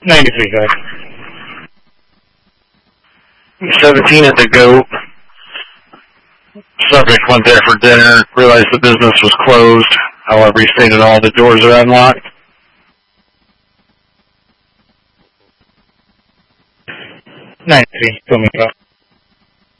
93, go ahead. 17 at the Goat. Subject went there for dinner, realized the business was closed. However, he stated all the doors are unlocked. 93, Tomika.